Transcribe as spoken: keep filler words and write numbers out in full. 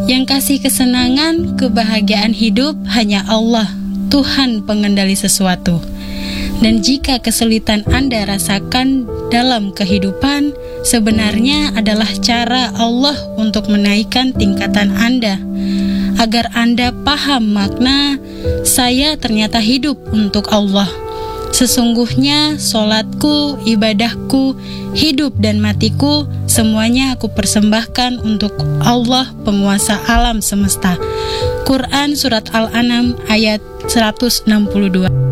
Yang kasih kesenangan, kebahagiaan hidup hanya Allah, Tuhan pengendali sesuatu. Dan jika kesulitan Anda rasakan dalam kehidupan, sebenarnya adalah cara Allah untuk menaikkan tingkatan Anda, agar Anda paham makna saya ternyata hidup untuk Allah. Sesungguhnya solatku, ibadahku, hidup dan matiku, semuanya aku persembahkan untuk Allah penguasa alam semesta. Quran Surat Al-An'am ayat seratus enam puluh dua.